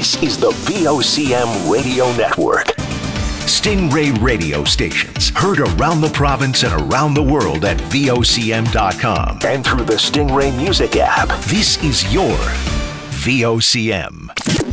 This is the VOCM Radio Network. Stingray radio stations heard around the province and around the world at VOCM.com and through the Stingray Music app. This is your VOCM.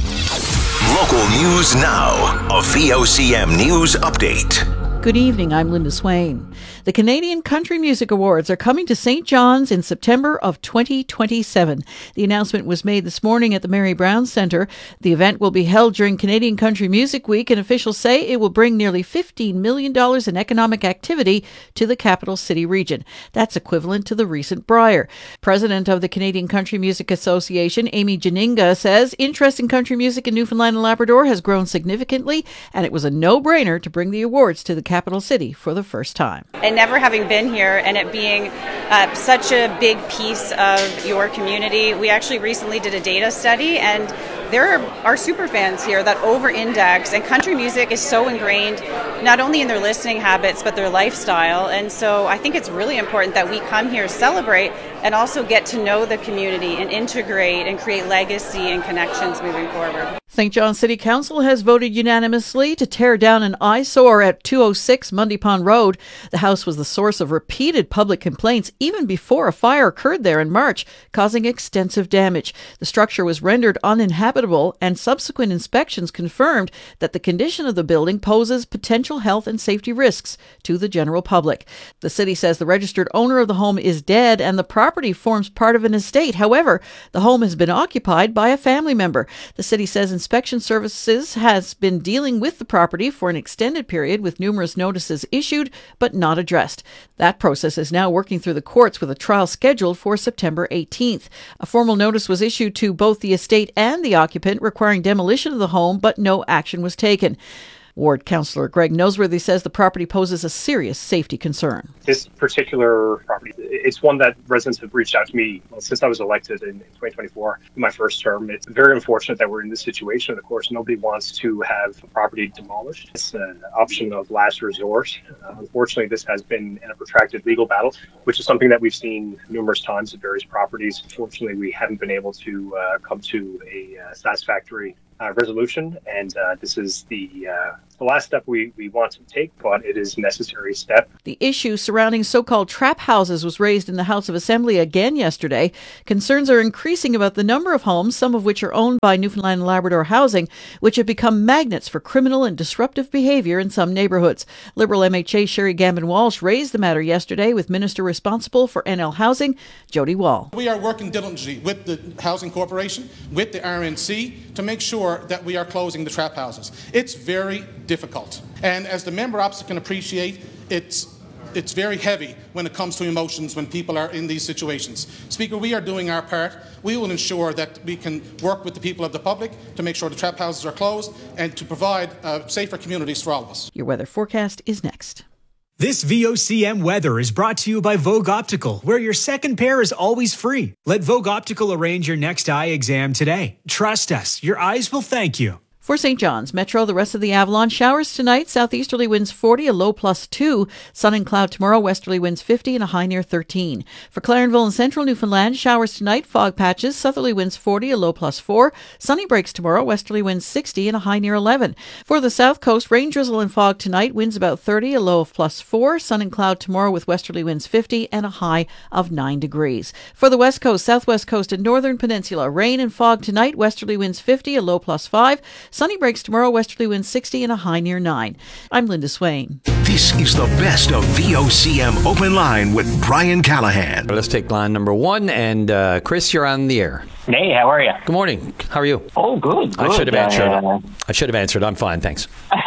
Local news now. A VOCM news update. Good evening, I'm Linda Swain. The Canadian Country Music Awards are coming to St. John's in September of 2027. The announcement was made this morning at the Mary Brown Centre. The event will be held during Canadian Country Music Week, and officials say it will bring nearly $15 million in economic activity to the capital city region. That's equivalent to the recent Brier. President of the Canadian Country Music Association, Amy Janinga, says interest in country music in Newfoundland and Labrador has grown significantly, and it was a no-brainer to bring the awards to the capital city for the first time. And never having been here and it being such a big piece of your community, we actually recently did a data study, and there are super fans here that over-index, and country music is so ingrained not only in their listening habits but their lifestyle. And so I think it's really important that we come here, celebrate, and also get to know the community and integrate and create legacy and connections moving forward. St. John City Council has voted unanimously to tear down an eyesore at 206 Mundy Pond Road. The house was the source of repeated public complaints even before a fire occurred there in March, causing extensive damage. The structure was rendered uninhabitable, and subsequent inspections confirmed that the condition of the building poses potential health and safety risks to the general public. The city says the registered owner of the home is dead and the property forms part of an estate. However, the home has been occupied by a family member. The city says Inspection Services has been dealing with the property for an extended period with numerous notices issued but not addressed. That process is now working through the courts with a trial scheduled for September 18th. A formal notice was issued to both the estate and the occupant requiring demolition of the home, but no action was taken. Ward Councillor Greg Noseworthy says the property poses a serious safety concern. This particular property, it's one that residents have reached out to me since I was elected in 2024, in my first term. It's very unfortunate that we're in this situation. Of course, nobody wants to have a property demolished. It's an option of last resort. Unfortunately, this has been a protracted legal battle, which is something that we've seen numerous times at various properties. Unfortunately, we haven't been able to come to a satisfactory resolution, and this is the last step we want to take, but it is a necessary step. The issue surrounding so-called trap houses was raised in the House of Assembly again yesterday. Concerns are increasing about the number of homes, some of which are owned by Newfoundland and Labrador Housing, which have become magnets for criminal and disruptive behaviour in some neighbourhoods. Liberal MHA Sherry Gambin-Walsh raised the matter yesterday with Minister responsible for NL Housing, Jody Wall. We are working diligently with the Housing Corporation, with the RNC, to make sure that we are closing the trap houses. It's very difficult. And as the member opposite can appreciate, it's very heavy when it comes to emotions when people are in these situations. Speaker, we are doing our part. We will ensure that we can work with the people of the public to make sure the trap houses are closed and to provide safer communities for all of us. Your weather forecast is next. This VOCM weather is brought to you by Vogue Optical, where your second pair is always free. Let Vogue Optical arrange your next eye exam today. Trust us, your eyes will thank you. For St. John's Metro, the rest of the Avalon, showers tonight, southeasterly winds 40, a low +2. Sun and cloud tomorrow, westerly winds 50 and a high near 13. For Clarenville and central Newfoundland, showers tonight, fog patches, southerly winds 40, a low +4. Sunny breaks tomorrow, westerly winds 60 and a high near 11. For the south coast, rain, drizzle and fog tonight, winds about 30, a low of +4. Sun and cloud tomorrow with westerly winds 50 and a high of 9 degrees. For the west coast, southwest coast and northern peninsula, rain and fog tonight, westerly winds 50, a low +5. Sunny breaks tomorrow, westerly winds 60 and a high near 9. I'm Linda Swain. This is the best of VOCM Open Line with Brian Callahan. Let's take line number 1, and Chris, you're on the air. Hey, how are you? Good morning. How are you? Oh, good. I should have answered. I should have answered. I'm fine, thanks.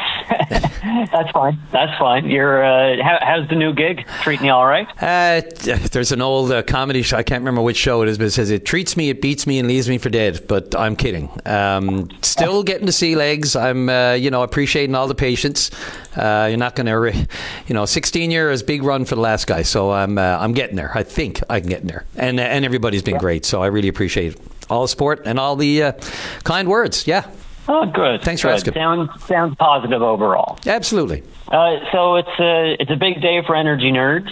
That's fine. That's fine. You're. How's the new gig? Treating you all right? There's an old comedy show. I can't remember which show it is, but it says it treats me, it beats me, and leaves me for dead. But I'm kidding. Still getting to see legs. I'm, appreciating all the patience. You're not going to, 16 years, big run for the last guy. So I'm getting there. I think I can get in there. And everybody's been great. So I really appreciate all the support and all the kind words. Yeah. Oh, good. Thanks for asking. Sounds positive overall. Absolutely. So it's a big day for energy nerds.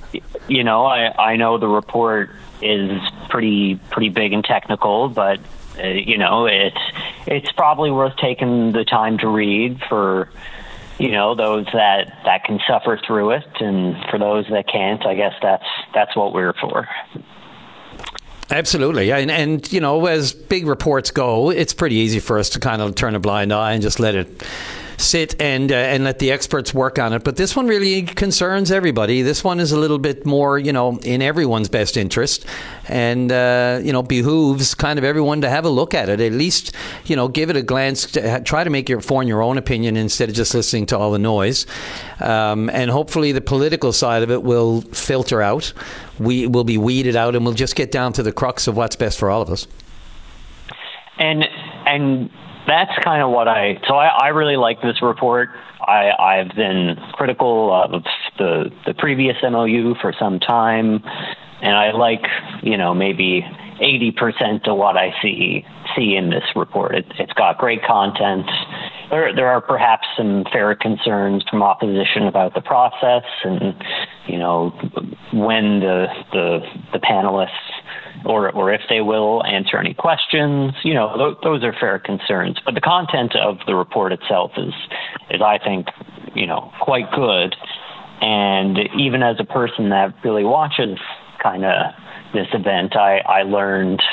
I know the report is pretty big and technical, but It's probably worth taking the time to read for, those that can suffer through it, and for those that can't, I guess that's what we're for. Absolutely. And as big reports go, it's pretty easy for us to kind of turn a blind eye and just let it sit and let the experts work on it. But this one really concerns everybody. This one is a little bit more, in everyone's best interest, and, behooves kind of everyone to have a look at it. At least, give it a glance, try to form your own opinion instead of just listening to all the noise. And hopefully the political side of it will filter out. We will be weeded out, and we'll just get down to the crux of what's best for all of us. And that's kind of what I really like this report. I've been critical of the previous MOU for some time, and I like, maybe 80% of what I see in this report. It's got great content. There are perhaps some fair concerns from opposition about the process and, when the panelists or if they will answer any questions, those are fair concerns. But the content of the report itself is I think, quite good. And even as a person that really watches kind of this event, I learned,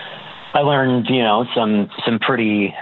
some pretty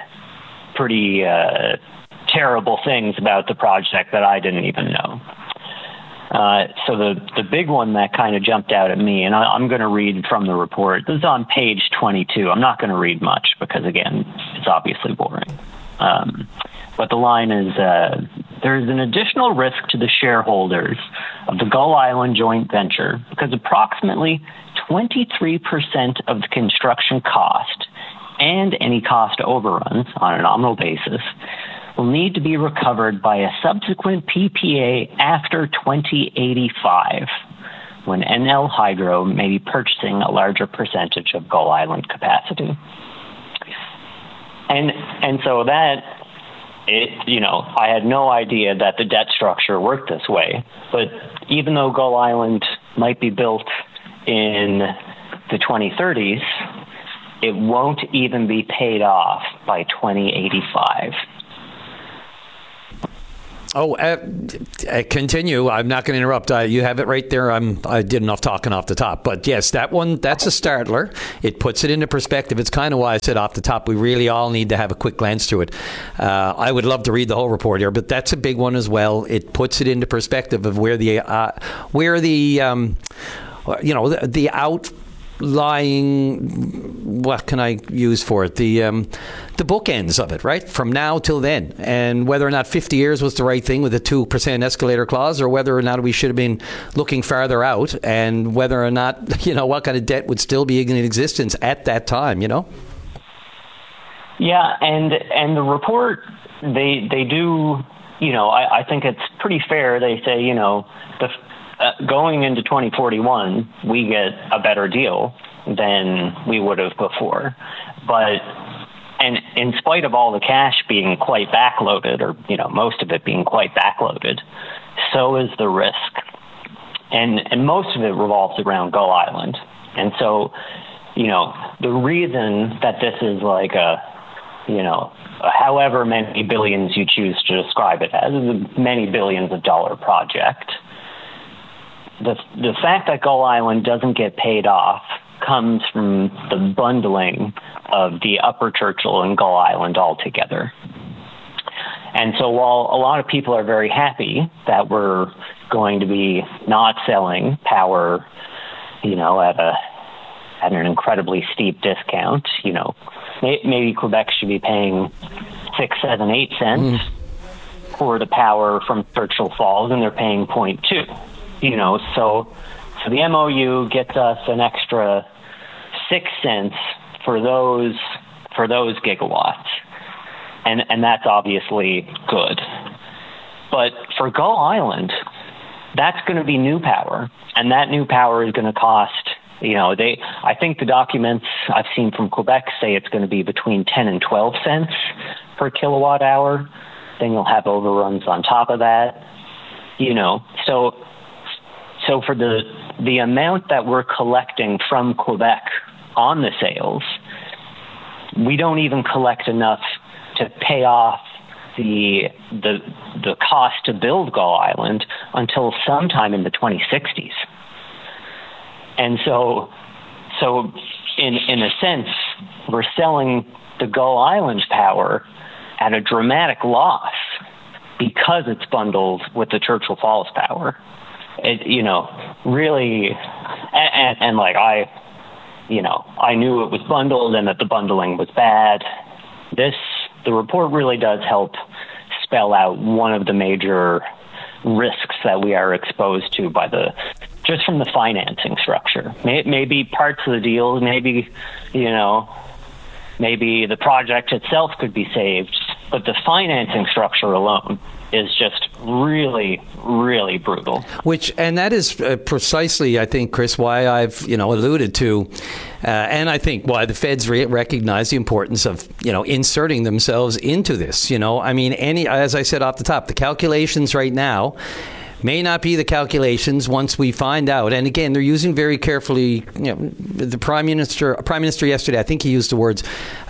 terrible things about the project that I didn't even know. So the big one that kind of jumped out at me, and I'm going to read from the report. This is on page 22. I'm not going to read much because, again, it's obviously boring. But the line is, there is an additional risk to the shareholders of the Gull Island joint venture because approximately 23% of the construction cost and any cost overruns on a nominal basis will need to be recovered by a subsequent PPA after 2085, when NL Hydro may be purchasing a larger percentage of Gull Island capacity. And so that, I had no idea that the debt structure worked this way. But even though Gull Island might be built in the 2030s, it won't even be paid off by 2085. Continue. I'm not going to interrupt. You have it right there. I did enough talking off the top. But yes, that's a startler. It puts it into perspective. It's kind of why I said off the top, we really all need to have a quick glance through it. I would love to read the whole report here, but that's a big one as well. It puts it into perspective of where the outlying, what can I use for it? The bookends of it, right? From now till then. And whether or not 50 years was the right thing with a 2% escalator clause, or whether or not we should have been looking farther out, and whether or not, what kind of debt would still be in existence at that time, Yeah, and the report, they do, I think it's pretty fair. They say, going into 2041, we get a better deal than we would have before. But, and in spite of all the cash being quite backloaded, or, most of it being quite backloaded, so is the risk. And most of it revolves around Gull Island. And so, the reason that this is like however many billions you choose to describe it as, is a many billions of dollar project. The fact that Gull Island doesn't get paid off comes from the bundling of the Upper Churchill and Gull Island all together. And so while a lot of people are very happy that we're going to be not selling power, at an incredibly steep discount, maybe Quebec should be paying 6, 7, 8 cents for the power from Churchill Falls, and they're paying 0.2. So the MOU gets us an extra 6 cents for those gigawatts, and that's obviously good. But for Gull Island, that's going to be new power, and that new power is going to cost. I think the documents I've seen from Quebec say it's going to be between 10 and 12 cents per kilowatt hour. Then you'll have overruns on top of that. So for the amount that we're collecting from Quebec on the sales, we don't even collect enough to pay off the cost to build Gull Island until sometime in the 2060s. And so in a sense, we're selling the Gull Island power at a dramatic loss because it's bundled with the Churchill Falls power. It, really, and like I knew it was bundled and that the bundling was bad. The report really does help spell out one of the major risks that we are exposed to just from the financing structure. Maybe parts of the deals, maybe the project itself could be saved, but the financing structure alone is just really, really brutal. And that is precisely, I think, Chris, why I've alluded to, and I think why the feds recognize the importance of inserting themselves into this. As I said off the top, the calculations right now may not be the calculations once we find out. And again, they're using very carefully. The Prime Minister yesterday, I think he used the words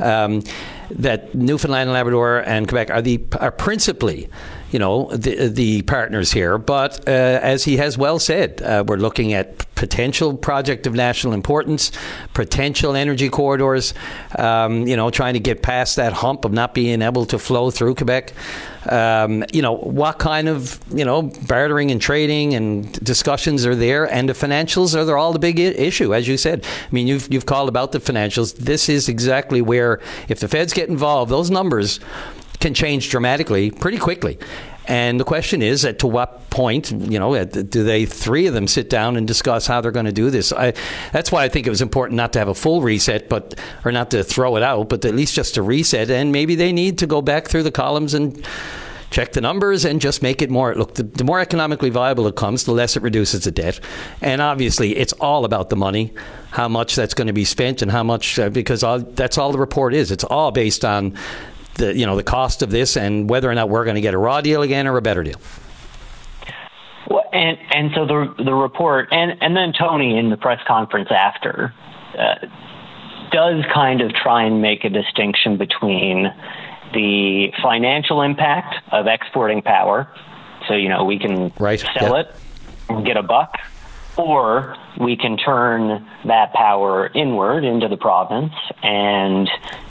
that Newfoundland and Labrador and Quebec are principally the partners here. But as he has well said, we're looking at potential project of national importance, potential energy corridors, trying to get past that hump of not being able to flow through Quebec. What kind of, bartering and trading and discussions are there, and the financials are all the big issue, as you said. I mean, you've called about the financials. This is exactly where, if the feds get involved, those numbers can change dramatically pretty quickly. And the question is, to what point, do they, three of them, sit down and discuss how they're going to do this? That's why I think it was important not to have a full reset, or not to throw it out, but at least just to reset. And maybe they need to go back through the columns and check the numbers and just make it more. Look, the more economically viable it comes, the less it reduces the debt. And obviously, it's all about the money, how much that's going to be spent, and how much, because that's all the report is. It's all based on the cost of this and whether or not we're going to get a raw deal again or a better deal. Well, and so the report and then Tony in the press conference after does kind of try and make a distinction between the financial impact of exporting power, so we can sell it and get a buck, or we can turn that power inward into the province and